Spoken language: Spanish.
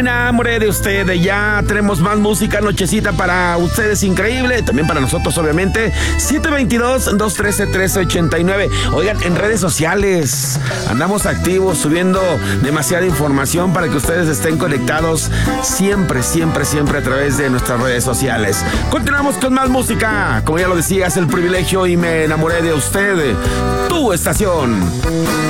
Enamoré de usted, ya tenemos más música nochecita para ustedes, increíble, también para nosotros obviamente. 722-213-1389. Oigan, en redes sociales andamos activos, subiendo demasiada información para que ustedes estén conectados siempre, siempre, siempre a través de nuestras redes sociales. Continuamos con más música, como ya lo decía, es el privilegio y me enamoré de usted, tu estación.